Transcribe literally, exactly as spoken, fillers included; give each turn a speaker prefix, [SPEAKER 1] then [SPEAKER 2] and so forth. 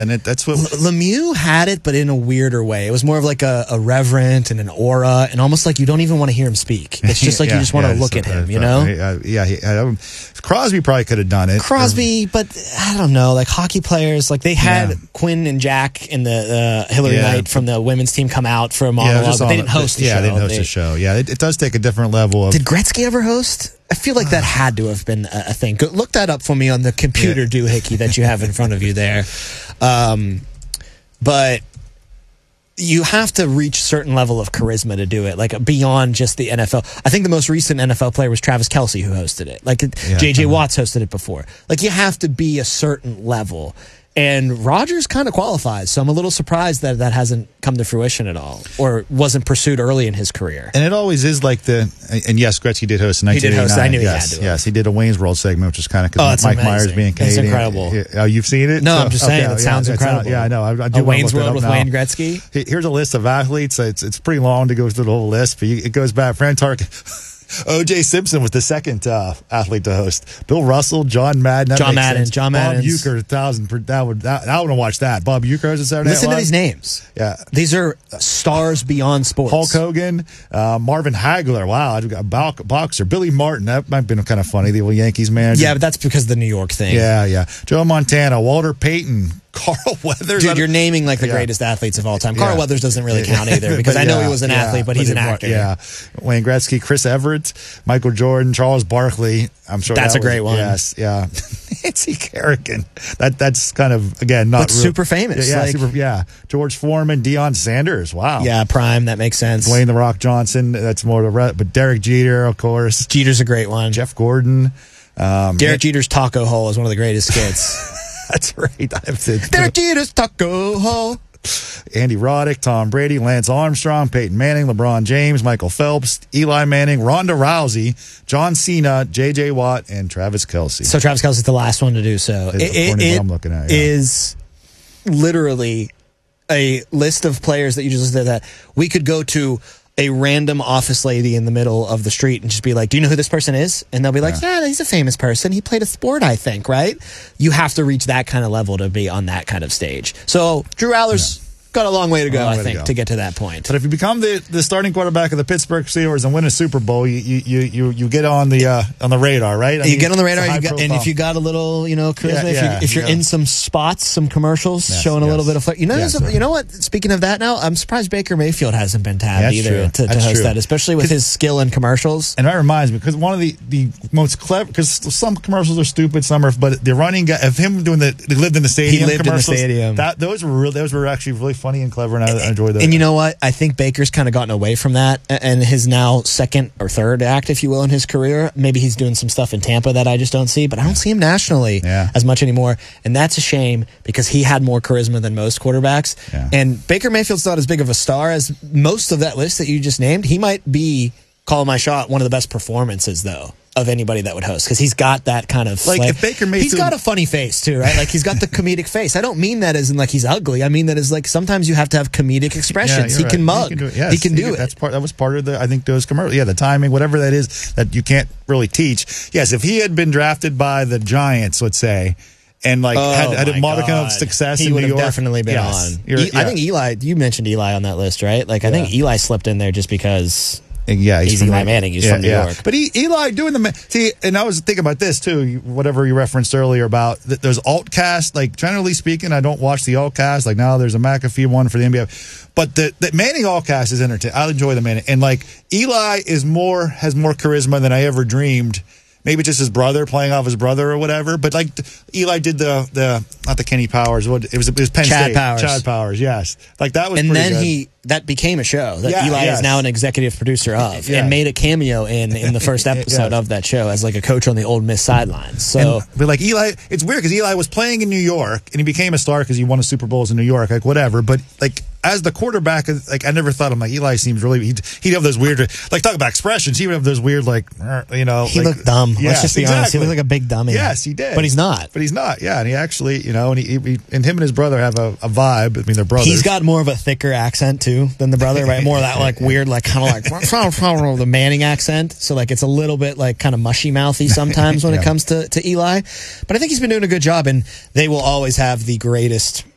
[SPEAKER 1] And it, that's what
[SPEAKER 2] L- Lemieux had it, but in a weirder way. It was more of like a, a reverent and an aura, and almost like you don't even want to hear him speak. It's just like
[SPEAKER 1] yeah,
[SPEAKER 2] you just want to
[SPEAKER 1] yeah,
[SPEAKER 2] look
[SPEAKER 1] so,
[SPEAKER 2] at him,
[SPEAKER 1] uh,
[SPEAKER 2] you know?
[SPEAKER 1] Uh, yeah, he, uh, Crosby probably could have done it.
[SPEAKER 2] Crosby, but I don't know, like hockey players, like they had
[SPEAKER 1] Yeah.
[SPEAKER 2] Quinn and Jack and the uh, Hillary
[SPEAKER 1] Yeah.
[SPEAKER 2] Knight from the women's team come out for a
[SPEAKER 1] Yeah,
[SPEAKER 2] monologue,
[SPEAKER 1] just
[SPEAKER 2] but
[SPEAKER 1] on
[SPEAKER 2] they
[SPEAKER 1] the-
[SPEAKER 2] didn't host the
[SPEAKER 1] yeah,
[SPEAKER 2] show.
[SPEAKER 1] they didn't host
[SPEAKER 2] They-
[SPEAKER 1] the show. Yeah, it, it does take a different level of.
[SPEAKER 2] Did Gretzky ever host? I feel like that had to have been a, a thing. Go, look that up for me on the computer
[SPEAKER 1] Yeah.
[SPEAKER 2] doohickey that you have in front of you there. Um, but you have to reach a certain level of charisma to do it, like beyond just the N F L. I think the most recent N F L player was Travis Kelce, who hosted it. Like
[SPEAKER 1] Yeah,
[SPEAKER 2] J J
[SPEAKER 1] uh-huh.
[SPEAKER 2] Watts hosted it before. Like you have to be a certain level. And Rodgers kind of qualifies, so I'm a little surprised that that hasn't come to fruition at all, or wasn't pursued early in his career.
[SPEAKER 1] And it always is like the, and yes, Gretzky did host in
[SPEAKER 2] He did
[SPEAKER 1] nineteen eighty-nine.
[SPEAKER 2] host, I knew he
[SPEAKER 1] yes,
[SPEAKER 2] had to.
[SPEAKER 1] Yes, he did a Wayne's World segment, which is kind of
[SPEAKER 2] Oh,
[SPEAKER 1] because
[SPEAKER 2] it's
[SPEAKER 1] Mike
[SPEAKER 2] amazing.
[SPEAKER 1] Myers being
[SPEAKER 2] It's
[SPEAKER 1] Canadian.
[SPEAKER 2] incredible.
[SPEAKER 1] Yeah, oh, you've seen it?
[SPEAKER 2] No,
[SPEAKER 1] So-
[SPEAKER 2] I'm just saying,
[SPEAKER 1] okay,
[SPEAKER 2] it
[SPEAKER 1] yeah,
[SPEAKER 2] sounds
[SPEAKER 1] it's not-
[SPEAKER 2] incredible.
[SPEAKER 1] yeah, I know. I, I do
[SPEAKER 2] A
[SPEAKER 1] wanna
[SPEAKER 2] Wayne's
[SPEAKER 1] look it
[SPEAKER 2] World
[SPEAKER 1] up
[SPEAKER 2] with
[SPEAKER 1] now.
[SPEAKER 2] Wayne Gretzky?
[SPEAKER 1] He- Here's a list of athletes. It's it's pretty long to go through the whole list, but you, it goes back. Fran Tarkin. O J Simpson was the second uh, athlete to host. Bill Russell, John Madden. That
[SPEAKER 2] John
[SPEAKER 1] makes
[SPEAKER 2] Madden,
[SPEAKER 1] sense.
[SPEAKER 2] John
[SPEAKER 1] Bob
[SPEAKER 2] Madden's-
[SPEAKER 1] Uecker, a thousand. Per, that would. That, I want to watch that. Bob Uecker was a Saturday
[SPEAKER 2] Listen
[SPEAKER 1] Night
[SPEAKER 2] to
[SPEAKER 1] Live.
[SPEAKER 2] these names.
[SPEAKER 1] Yeah.
[SPEAKER 2] These are stars beyond sports.
[SPEAKER 1] Hulk Hogan, uh, Marvin Hagler. Wow, I've got a bo- boxer. Billy Martin. That might have been kind of funny. The old Yankees manager.
[SPEAKER 2] Yeah, but that's because of the New York thing.
[SPEAKER 1] Yeah, yeah. Joe Montana, Walter Payton, Carl Weathers.
[SPEAKER 2] Dude, you're naming like the
[SPEAKER 1] Yeah.
[SPEAKER 2] greatest athletes of all time. Carl
[SPEAKER 1] Yeah.
[SPEAKER 2] Weathers doesn't really count either because
[SPEAKER 1] But
[SPEAKER 2] I know
[SPEAKER 1] yeah,
[SPEAKER 2] he was an
[SPEAKER 1] yeah,
[SPEAKER 2] athlete, but he's an
[SPEAKER 1] it-
[SPEAKER 2] actor.
[SPEAKER 1] Yeah. Wayne Gretzky, Chris Everett, Michael Jordan, Charles Barkley. I'm sure
[SPEAKER 2] That's
[SPEAKER 1] that
[SPEAKER 2] a great
[SPEAKER 1] was,
[SPEAKER 2] one.
[SPEAKER 1] Yes, yeah. Nancy Kerrigan. That that's kind of again not
[SPEAKER 2] But
[SPEAKER 1] real-
[SPEAKER 2] super famous,
[SPEAKER 1] Yeah,
[SPEAKER 2] like-
[SPEAKER 1] super, yeah. George Foreman, Deion Sanders. Wow.
[SPEAKER 2] Yeah, prime. That makes sense.
[SPEAKER 1] Dwayne the Rock Johnson. That's more the re- but Derek Jeter, of course.
[SPEAKER 2] Jeter's a great one.
[SPEAKER 1] Jeff Gordon. Um,
[SPEAKER 2] Derek Jeter's taco hole is one of the greatest skits.
[SPEAKER 1] That's right. I have to,
[SPEAKER 2] Derek Jeter's taco hole.
[SPEAKER 1] Andy Roddick, Tom Brady, Lance Armstrong, Peyton Manning, LeBron James, Michael Phelps, Eli Manning, Ronda Rousey, John Cena, J J Watt, and Travis Kelce.
[SPEAKER 2] So Travis Kelce's the last one to do so.
[SPEAKER 1] Is
[SPEAKER 2] It,
[SPEAKER 1] according to
[SPEAKER 2] it-
[SPEAKER 1] what I'm looking at, yeah.
[SPEAKER 2] is literally a list of players that you just said that we could go to a random office lady in the middle of the street and just be like, do you know who this person is? And they'll be like, yeah, he's a famous person. He played a sport, I think, right? You have to reach that kind of level to be on that kind of stage. So Drew Aller's got a long way to go,
[SPEAKER 1] long
[SPEAKER 2] I
[SPEAKER 1] way to
[SPEAKER 2] think,
[SPEAKER 1] go.
[SPEAKER 2] to get to that point.
[SPEAKER 1] But if you become the, the starting quarterback of the Pittsburgh Steelers and win a Super Bowl, you you you, you get on the uh, on the radar, right? I
[SPEAKER 2] you
[SPEAKER 1] mean,
[SPEAKER 2] get on the
[SPEAKER 1] it's a
[SPEAKER 2] radar,
[SPEAKER 1] high
[SPEAKER 2] you got, and
[SPEAKER 1] profile.
[SPEAKER 2] if you got a little, you know, charisma,
[SPEAKER 1] Yeah,
[SPEAKER 2] if,
[SPEAKER 1] yeah,
[SPEAKER 2] you, if you're
[SPEAKER 1] yeah.
[SPEAKER 2] in some spots, some commercials,
[SPEAKER 1] Yes,
[SPEAKER 2] showing a little
[SPEAKER 1] yes.
[SPEAKER 2] bit of flair. You know,
[SPEAKER 1] Yes,
[SPEAKER 2] there's a-
[SPEAKER 1] sir.
[SPEAKER 2] you know what? Speaking of that now, I'm surprised Baker Mayfield hasn't been tabbed
[SPEAKER 1] That's
[SPEAKER 2] either
[SPEAKER 1] true.
[SPEAKER 2] to, to
[SPEAKER 1] That's
[SPEAKER 2] host
[SPEAKER 1] true.
[SPEAKER 2] that, especially with his skill in commercials.
[SPEAKER 1] And that reminds me, because one of the, the most clever, because some commercials are stupid, some are, but the running guy of him doing the, he lived in the stadium.
[SPEAKER 2] lived in the
[SPEAKER 1] commercials,
[SPEAKER 2] stadium.
[SPEAKER 1] That those were real. Those were actually really funny and clever, and I, I enjoyed those.
[SPEAKER 2] And you know what? I think Baker's kind of gotten away from that, a- and his now second or third act, if you will, in his career. Maybe he's doing some stuff in Tampa that I just don't see, but I don't see him nationally
[SPEAKER 1] Yeah.
[SPEAKER 2] as much anymore, and that's a shame because he had more charisma than most quarterbacks.
[SPEAKER 1] Yeah.
[SPEAKER 2] And Baker Mayfield's not as big of a star as most of that list that you just named. He might be, call my shot, one of the best performances though of anybody that would host because he's got that kind of
[SPEAKER 1] Like,
[SPEAKER 2] flair.
[SPEAKER 1] if Baker Mayfield-
[SPEAKER 2] he's got a funny face too, right? Like he's got the comedic face. I don't mean that as in like he's ugly. I mean that as like sometimes you have to have comedic expressions.
[SPEAKER 1] you're
[SPEAKER 2] he
[SPEAKER 1] right.
[SPEAKER 2] can mug.
[SPEAKER 1] He can do it. Yes,
[SPEAKER 2] he can do
[SPEAKER 1] he-
[SPEAKER 2] it.
[SPEAKER 1] That's part. That was part of the. I think those commercials. Yeah, the timing, whatever that is, that you can't really teach. Yes, if he had been drafted by the Giants, let's say, and like
[SPEAKER 2] Oh,
[SPEAKER 1] had, had a
[SPEAKER 2] my
[SPEAKER 1] modicum of
[SPEAKER 2] God.
[SPEAKER 1] success
[SPEAKER 2] he
[SPEAKER 1] in
[SPEAKER 2] would
[SPEAKER 1] New
[SPEAKER 2] have
[SPEAKER 1] York,
[SPEAKER 2] definitely been
[SPEAKER 1] yes,
[SPEAKER 2] on.
[SPEAKER 1] You're-
[SPEAKER 2] E- I
[SPEAKER 1] yeah.
[SPEAKER 2] think Eli. You mentioned Eli on that list, right? Like I think
[SPEAKER 1] Yeah.
[SPEAKER 2] Eli slipped in there just because.
[SPEAKER 1] Yeah,
[SPEAKER 2] He's
[SPEAKER 1] from
[SPEAKER 2] Eli
[SPEAKER 1] New-
[SPEAKER 2] Manning. He's
[SPEAKER 1] yeah,
[SPEAKER 2] from New
[SPEAKER 1] yeah.
[SPEAKER 2] York.
[SPEAKER 1] But he, Eli doing the ma- see, and I was thinking about this too. you- Whatever you referenced earlier about th- those alt casts. Like generally speaking, I don't watch the alt cast. Like now, there's a McAfee one for the N B A, but the, the Manning alt cast is entertaining. I enjoy the Manning, and like Eli is more has more charisma than I ever dreamed. Maybe just his brother playing off his brother or whatever. But like Eli did the the not the Kenny Powers. What it was it was Penn
[SPEAKER 2] Chad
[SPEAKER 1] State.
[SPEAKER 2] Powers.
[SPEAKER 1] Chad Powers. Yes, like that was.
[SPEAKER 2] And
[SPEAKER 1] pretty
[SPEAKER 2] then
[SPEAKER 1] good.
[SPEAKER 2] he that became a show that
[SPEAKER 1] Yeah,
[SPEAKER 2] Eli
[SPEAKER 1] yes.
[SPEAKER 2] is now an executive producer of,
[SPEAKER 1] Yeah.
[SPEAKER 2] and made a cameo in in the first episode
[SPEAKER 1] Yes.
[SPEAKER 2] of that show as like a coach on the Ole Miss sidelines. So.
[SPEAKER 1] And, but like Eli, it's weird because Eli was playing in New York and he became a star because he won a Super Bowls in New York, like whatever. But like as the quarterback, like I never thought I'm like Eli seems really. He'd, he'd have those weird, like talk about expressions. He would have those weird, like you know.
[SPEAKER 2] He
[SPEAKER 1] like,
[SPEAKER 2] looked dumb.
[SPEAKER 1] Yes,
[SPEAKER 2] Let's just be honest. He
[SPEAKER 1] exactly.
[SPEAKER 2] looked like a big dummy.
[SPEAKER 1] Yes, he did.
[SPEAKER 2] But he's not.
[SPEAKER 1] But he's not. Yeah, and he actually, you know, and he, he and him and his brother have a, a vibe. I mean, they're brothers.
[SPEAKER 2] He's got more of a thicker accent too than the brother, right? More of that like weird, like kind of like the Manning accent. So like it's a little bit like kind of mushy mouthy sometimes when
[SPEAKER 1] Yeah.
[SPEAKER 2] it comes to, to Eli. But I think he's been doing a good job, and they will always have the greatest